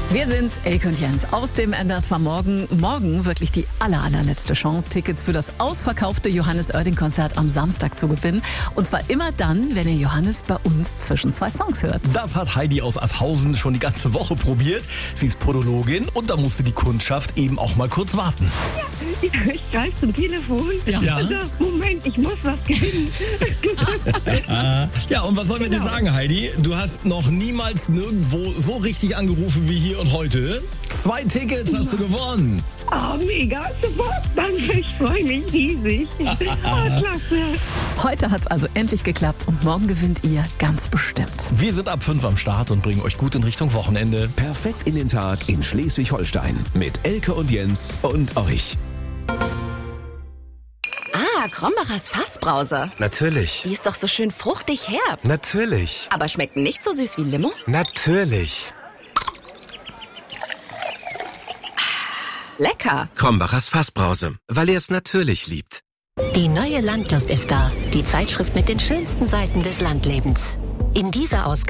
Wir sind's, Elke und Jens aus dem NDR 2 Morgen. Morgen wirklich die allerletzte Chance, Tickets für das ausverkaufte Johannes Oerding-Konzert am Samstag zu gewinnen. Und zwar immer dann, wenn ihr Johannes bei uns zwischen zwei Songs hört. Das hat Heidi aus Asshausen schon die ganze Woche probiert. Sie ist Podologin und da musste die Kundschaft eben auch mal kurz warten. Ja, ich greife zum Telefon. Ja. Also, Moment, ich muss was gewinnen. Ja, und was sollen wir dir sagen, Heidi? Du hast noch niemals nirgendwo so richtig angerufen wie hier und heute. 2 Tickets hast du gewonnen. Oh, mega, super. Danke, ich freue mich riesig. Oh, klasse. Heute hat's also endlich geklappt und morgen gewinnt ihr ganz bestimmt. Wir sind ab 5 am Start und bringen euch gut in Richtung Wochenende. Perfekt in den Tag in Schleswig-Holstein mit Elke und Jens und euch. Ah, Krombachers Fassbrause. Natürlich. Die ist doch so schön fruchtig herb. Natürlich. Aber schmeckt nicht so süß wie Limo? Natürlich. Lecker. Krombachers Fassbrause, weil er es natürlich liebt. Die neue Landlust ist da. Die Zeitschrift mit den schönsten Seiten des Landlebens. In dieser Ausgabe